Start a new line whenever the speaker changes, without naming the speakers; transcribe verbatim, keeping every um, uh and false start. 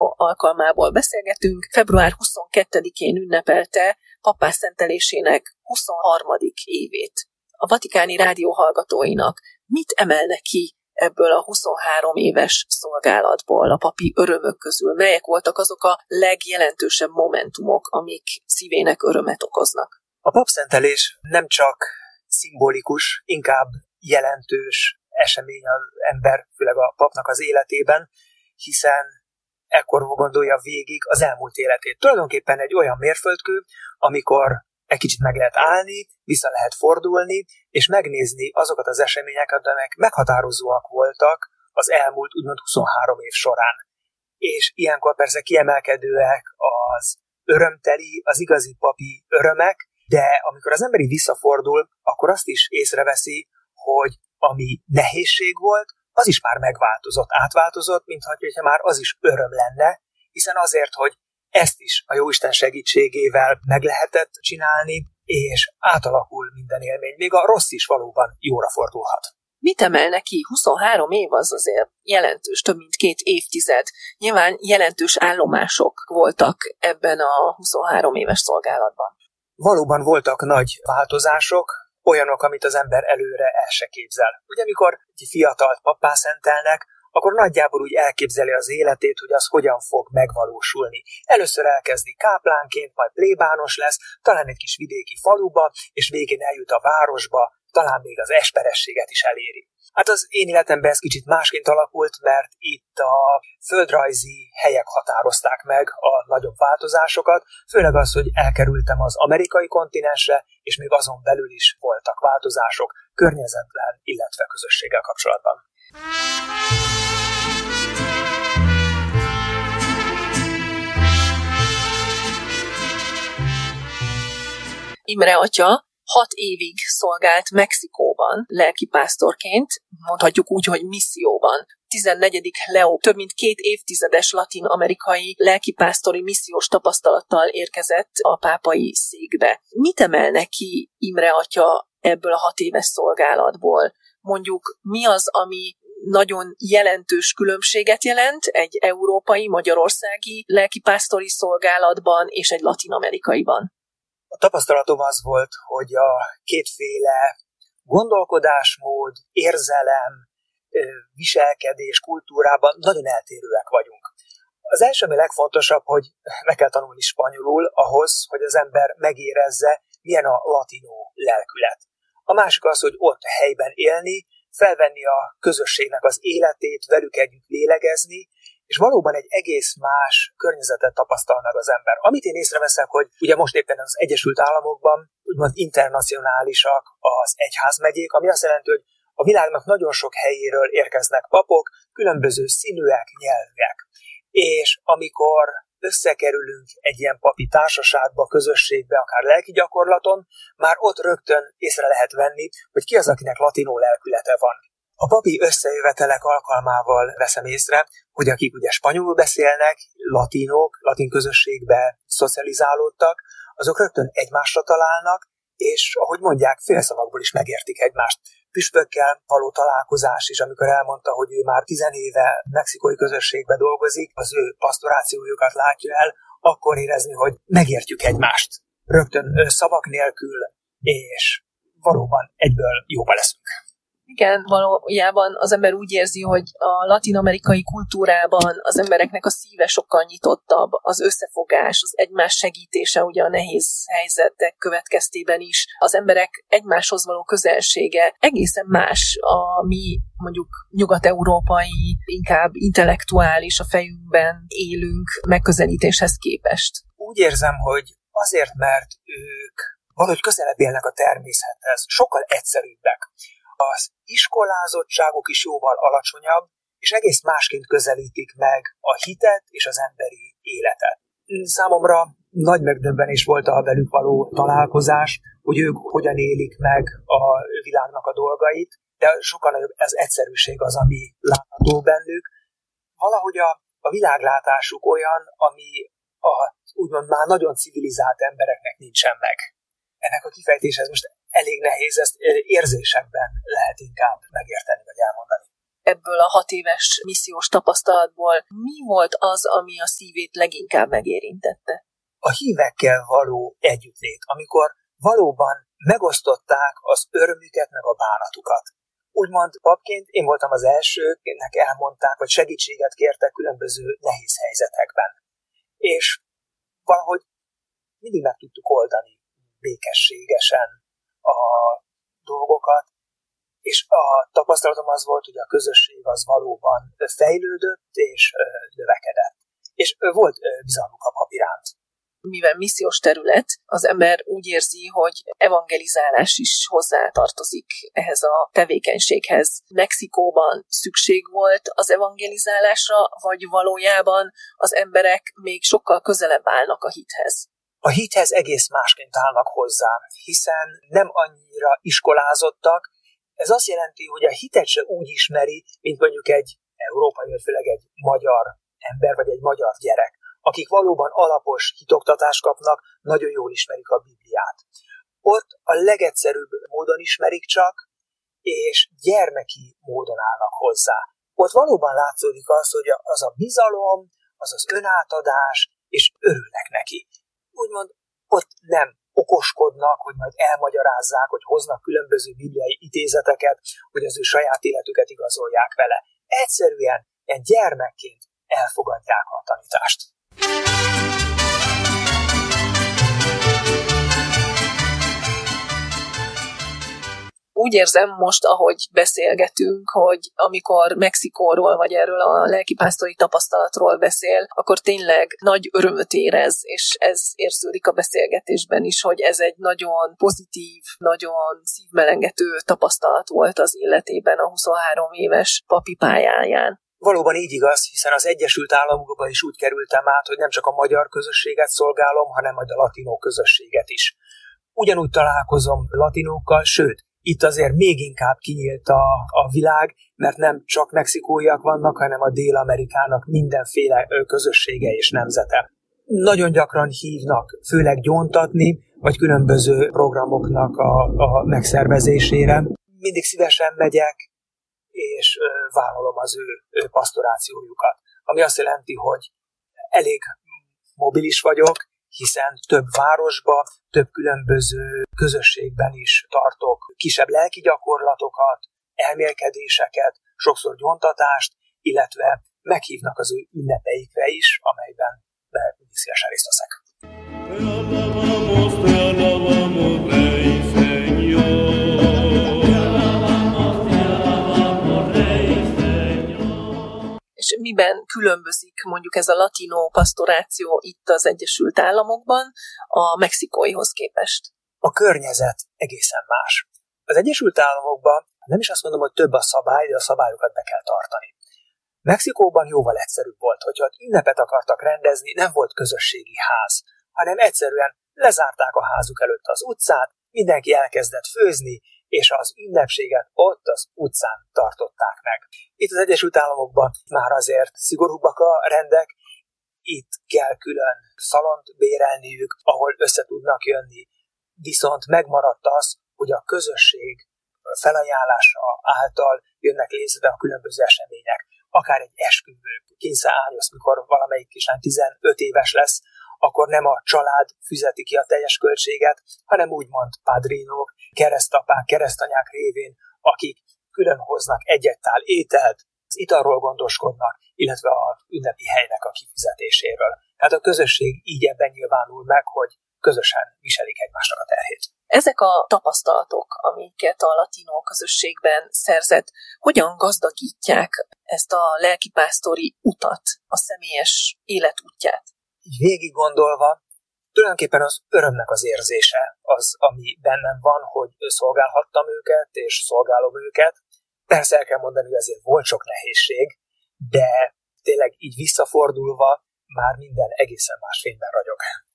alkalmából beszélgetünk. február huszonkettedikén ünnepelte papásszentelésének huszonharmadik évét. A vatikáni rádió hallgatóinak mit emelne ki ebből a huszonhárom éves szolgálatból, a papi örömök közül? Melyek voltak azok a legjelentősebb momentumok, amik szívének örömet okoznak?
A papszentelés nem csak szimbolikus, inkább jelentős esemény az ember, főleg a papnak az életében, hiszen ekkor gondolja végig az elmúlt életét. Tulajdonképpen egy olyan mérföldkő, amikor egy kicsit meg lehet állni, vissza lehet fordulni, és megnézni azokat az eseményeket, amelyek meghatározóak voltak az elmúlt úgymond huszonhárom év során. És ilyenkor persze kiemelkedőek az örömteli, az igazi papi örömek, de amikor az ember így visszafordul, akkor azt is észreveszi, hogy ami nehézség volt, az is már megváltozott, átváltozott, mintha már az is öröm lenne, hiszen azért, hogy ezt is a Jóisten segítségével meg lehetett csinálni, és átalakul minden élmény. Még a rossz is valóban jóra fordulhat.
Mit emelne ki? huszonhárom év az azért jelentős, több mint két évtized. Nyilván jelentős állomások voltak ebben a huszonhárom éves szolgálatban.
Valóban voltak nagy változások, olyanok, amit az ember előre el se képzel. Ugye, amikor egy fiatalt pappá szentelnek, akkor nagyjából úgy elképzeli az életét, hogy az hogyan fog megvalósulni. Először elkezdi káplánként, majd plébános lesz, talán egy kis vidéki faluba, és végén eljut a városba, talán még az esperességet is eléri. Hát az én életemben ez kicsit másként alakult, mert itt a földrajzi helyek határozták meg a nagyobb változásokat, főleg az, hogy elkerültem az amerikai kontinensre, és még azon belül is voltak változások környezetben, illetve közösséggel kapcsolatban.
Imre atya hat évig szolgált Mexikóban lelkipásztorként, mondhatjuk úgy, hogy misszióban. tizennegyedik Leó több mint két évtizedes latin-amerikai lelkipásztori missziós tapasztalattal érkezett a pápai székbe. Mit emelne ki Imre atya ebből a hat éves szolgálatból? Mondjuk mi az, ami nagyon jelentős különbséget jelent egy európai, magyarországi lelkipásztori szolgálatban és egy latin-amerikaiban?
A tapasztalatom az volt, hogy a kétféle gondolkodásmód, érzelem, viselkedés kultúrában nagyon eltérőek vagyunk. Az első, ami legfontosabb, hogy meg kell tanulni spanyolul ahhoz, hogy az ember megérezze, milyen a latinó lelkület. A másik az, hogy ott helyben élni, felvenni a közösségnek az életét, velük együtt lélegezni, és valóban egy egész más környezetet tapasztal meg az ember. Amit én észreveszek, hogy ugye most éppen az Egyesült Államokban úgymond internacionálisak az egyházmegyék, ami azt jelenti, hogy a világnak nagyon sok helyéről érkeznek papok, különböző színűek, nyelvűek. És amikor összekerülünk egy ilyen papi társaságba, közösségbe, akár lelki gyakorlaton, már ott rögtön észre lehet venni, hogy ki az, akinek latinó lelkülete van. A papi összejövetelek alkalmával veszem észre, hogy akik ugye spanyolul beszélnek, latinok, latin közösségbe szocializálódtak, azok rögtön egymásra találnak, és ahogy mondják, félszavakból is megértik egymást. Püspökkel való találkozás is, amikor elmondta, hogy ő már tizenéve mexikói közösségbe dolgozik, az ő pastorációjukat látja el, akkor érezni, hogy megértjük egymást. Rögtön szavak nélkül, és valóban egyből jóba leszünk.
Igen, valójában az ember úgy érzi, hogy a latin-amerikai kultúrában az embereknek a szíve sokkal nyitottabb, az összefogás, az egymás segítése, ugye a nehéz helyzetek következtében is, az emberek egymáshoz való közelsége egészen más, a mi mondjuk nyugat-európai, inkább intellektuális, a fejünkben élünk megközelítéshez képest.
Úgy érzem, hogy azért, mert ők valahogy közelebb élnek a természethez, sokkal egyszerűbbek. Az iskolázottságuk is jóval alacsonyabb, és egész másként közelítik meg a hitet és az emberi életet. Számomra nagy megdöbbenés volt a velük való találkozás, hogy ők hogyan élik meg a világnak a dolgait, de sokkal nagyobb az egyszerűség az, ami látható bennük. Valahogy a, a világlátásuk olyan, ami a úgymond már nagyon civilizált embereknek nincsen meg. Ennek a kifejtéshez most elég nehéz, ezt érzésekben lehet inkább megérteni vagy elmondani.
ebből a hat éves missziós tapasztalatból mi volt az, ami a szívét leginkább megérintette?
A hívekkel való együttlét, amikor valóban megosztották az örömüket meg a bánatukat. Úgymond papként én voltam az első, akinek elmondták, vagy segítséget kértek különböző nehéz helyzetekben. És valahogy mindig meg tudtuk oldani békességesen a dolgokat, és a tapasztalatom az volt, hogy a közösség az valóban fejlődött és növekedett. És volt bizalmuk a pap iránt.
Mivel missziós terület, az ember úgy érzi, hogy evangelizálás is hozzátartozik ehhez a tevékenységhez. Mexikóban szükség volt az evangelizálásra, vagy valójában az emberek még sokkal közelebb állnak a hithez?
A hithez egész másként állnak hozzá, hiszen nem annyira iskolázottak. Ez azt jelenti, hogy a hitet se úgy ismeri, mint mondjuk egy európai, vagy főleg egy magyar ember, vagy egy magyar gyerek, akik valóban alapos hitoktatást kapnak, nagyon jól ismerik a Bibliát. Ott a legegyszerűbb módon ismerik csak, és gyermeki módon állnak hozzá. Ott valóban látszódik az, hogy az a bizalom, az az önátadás, és örülnek neki. Úgymond ott nem okoskodnak, hogy majd elmagyarázzák, hogy hoznak különböző bibliai idézeteket, hogy az ő saját életüket igazolják vele. Egyszerűen egy gyermekként elfogadják a tanítást.
Úgy érzem most, ahogy beszélgetünk, hogy amikor Mexikóról vagy erről a lelkipásztori tapasztalatról beszél, akkor tényleg nagy örömöt érez, és ez érződik a beszélgetésben is, hogy ez egy nagyon pozitív, nagyon szívmelengető tapasztalat volt az életében a huszonhárom éves papi pályáján.
Valóban így igaz, hiszen az Egyesült Államokban is úgy kerültem át, hogy nem csak a magyar közösséget szolgálom, hanem majd a latinó közösséget is. Ugyanúgy találkozom latinókkal, sőt, itt azért még inkább kinyílt a, a világ, mert nem csak mexikóiak vannak, hanem a Dél-Amerikának mindenféle közössége és nemzete. Nagyon gyakran hívnak, főleg gyóntatni, vagy különböző programoknak a, a megszervezésére. Mindig szívesen megyek, és vállalom az ő, ő pasztorációjukat. Ami azt jelenti, hogy elég mobilis vagyok, hiszen több városba, több különböző közösségben is tartok kisebb lelki gyakorlatokat, elmélkedéseket, sokszor gyóntatást, illetve meghívnak az ő ünnepeikre is, amelyben mindig szívesen részt veszek.
És miben különbözik mondjuk ez a latinó pasztoráció itt az Egyesült Államokban a mexikóihoz képest?
A környezet egészen más. Az Egyesült Államokban nem is azt mondom, hogy több a szabály, de a szabályokat be kell tartani. Mexikóban jóval egyszerűbb volt, hogyha ünnepet akartak rendezni, nem volt közösségi ház, hanem egyszerűen lezárták a házuk előtt az utcát, mindenki elkezdett főzni, és az ünnepséget ott az utcán tartották meg. Itt az Egyesült Államokban már azért szigorúbbak a rendek, itt kell külön szalont bérelniük, ahol össze tudnak jönni, viszont megmaradt az, hogy a közösség felajánlása által jönnek létre a különböző események. Akár egy esküvő, kényszerállsz, mikor valamelyik kislány tizenöt éves lesz, akkor nem a család fizeti ki a teljes költséget, hanem úgymond padrinók, keresztapák, keresztanyák révén, akik külön hoznak egy-egy tál ételt, az italról gondoskodnak, illetve az ünnepi helynek a kifizetéséről. Tehát a közösség így ebben nyilvánul meg, hogy közösen viselik egymásnak a terhét.
Ezek a tapasztalatok, amiket a latinó közösségben szerzett, hogyan gazdagítják ezt a lelkipásztori utat, a személyes életútját?
Így végig gondolva, tulajdonképpen az örömnek az érzése az, ami bennem van, hogy szolgálhattam őket, és szolgálom őket. Persze el kell mondani, hogy azért volt sok nehézség, de tényleg így visszafordulva már minden egészen más fényben ragyog.